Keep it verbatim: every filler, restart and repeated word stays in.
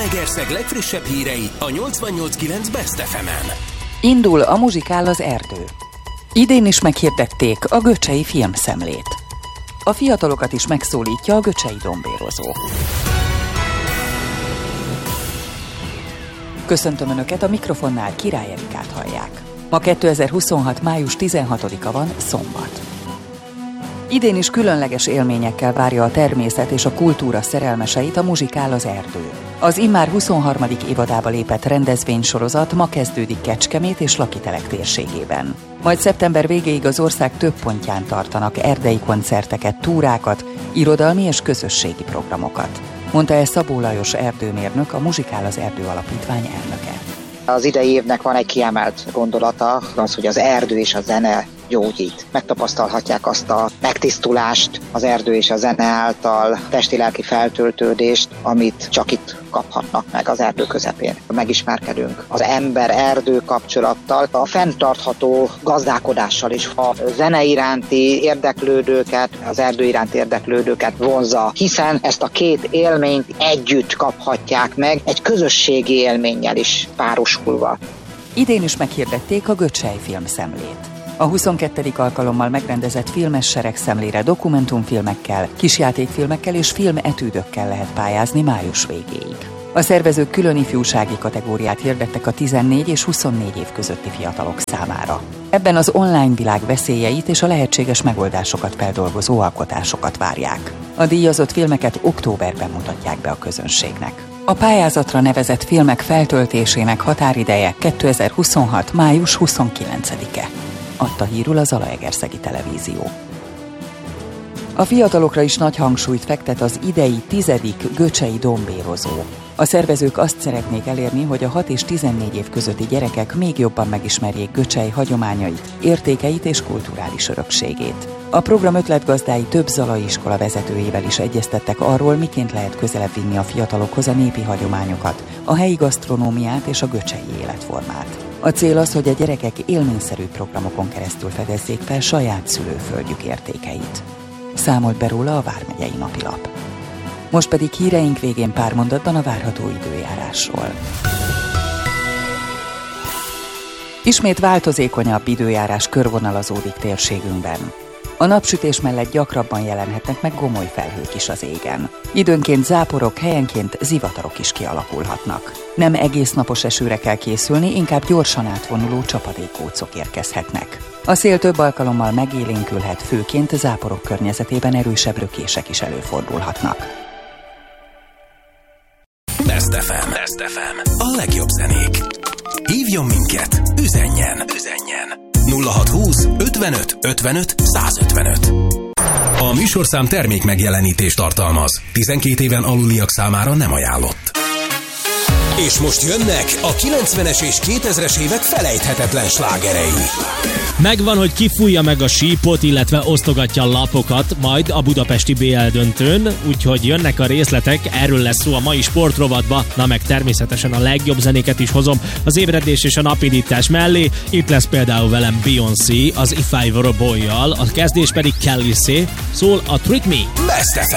Zalaegerszeg legfrissebb hírei a nyolcvannyolc kilenc Best ef emen. Indul a muzsikál Az erdő. Idén is meghirdették a Göcsei Filmszemlét. A fiatalokat is megszólítja a Göcsei Dombérozó. Köszöntöm Önöket, a mikrofonnál Király Erikát hallják. Ma kétezer-huszonhat. május tizenhatodika van, szombat. Idén is különleges élményekkel várja a természet és a kultúra szerelmeseit a muzsikál Az erdő. Az immár huszonharmadik évadába lépett rendezvénysorozat ma kezdődik Kecskemét és Lakitelek térségében. Majd szeptember végéig az ország több pontján tartanak erdei koncerteket, túrákat, irodalmi és közösségi programokat. Mondta el Szabó Lajos erdőmérnök, a Muzsikál Az erdő alapítvány elnöke. Az idei évnek van egy kiemelt gondolata, az, hogy az erdő és a zene gyógyít. Megtapasztalhatják azt a megtisztulást az erdő és a zene által, testi-lelki feltöltődést, amit csak itt kaphatnak meg az erdő közepén. Megismerkedünk az ember-erdő kapcsolattal, a fenntartható gazdálkodással is. A zene iránti érdeklődőket, az erdő iránti érdeklődőket vonzza, hiszen ezt a két élményt együtt kaphatják meg, egy közösségi élménnyel is párosulva. Idén is meghirdették a Göcsei Filmszemlét. A huszonkettedik alkalommal megrendezett filmes seregszemlére dokumentumfilmekkel, kisjátékfilmekkel és filmetűdökkel lehet pályázni május végéig. A szervezők külön ifjúsági kategóriát hirdettek a tizennégy és huszonnégy év közötti fiatalok számára. Ebben az online világ veszélyeit és a lehetséges megoldásokat feldolgozó alkotásokat várják. A díjazott filmeket októberben mutatják be a közönségnek. A pályázatra nevezett filmek feltöltésének határideje kétezer-huszonhat. május huszonkilencedike. Adta hírül a Zalaegerszegi Televízió. A fiatalokra is nagy hangsúlyt fektet az idei tizedik Göcsei Dombérozó. A szervezők azt szeretnék elérni, hogy a hat és tizennégy év közötti gyerekek még jobban megismerjék Göcsei hagyományait, értékeit és kulturális örökségét. A program ötletgazdái több zalai iskola vezetőjével is egyeztettek arról, miként lehet közelebb vinni a fiatalokhoz a népi hagyományokat, a helyi gasztronómiát és a göcsei életformát. A cél az, hogy a gyerekek élményszerű programokon keresztül fedezzék fel saját szülőföldjük értékeit. Számolt be róla a Vármegyei Napilap. Most pedig híreink végén pár mondatban a várható időjárásról. Ismét változékonyabb időjárás körvonalazódik térségünkben. A napsütés mellett gyakrabban jelenhetnek meg gomoly felhők is az égen. Időnként záporok, helyenként zivatarok is kialakulhatnak. Nem egész napos esőre kell készülni, inkább gyorsan átvonuló csapadékkócok érkezhetnek. A szél több alkalommal megélénkülhet, főként záporok környezetében erősebb rökések is előfordulhatnak. Best ef em. Best ef em. A legjobb zenék. Hívjon minket, üzenjen, üzenjen. nulla hatszázhúsz ötvenöt ötvenöt százötvenöt. A műsorszám termék megjelenítést tartalmaz. tizenkét éven aluliak számára nem ajánlott. És most jönnek a kilencvenes és kétezres évek felejthetetlen slágerei. Megvan, hogy kifújja meg a sípot, illetve osztogatja a lapokat, majd a budapesti bé el döntőn, úgyhogy jönnek a részletek, erről lesz szó a mai sportrovatba, na meg természetesen a legjobb zenéket is hozom az ébredés és a napindítás mellé. Itt lesz például velem Beyoncé, az If I Were a Boy-jal, a kezdés pedig Kelly C, szól a Trick Me. Best ef